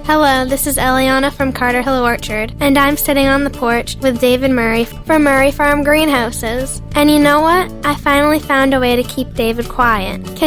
Hello, this is Eliana from Carter Hill Orchard, and I'm sitting on the porch with David Murray from Murray Farm Greenhouses. And you know what? I finally found a way to keep David quiet. Can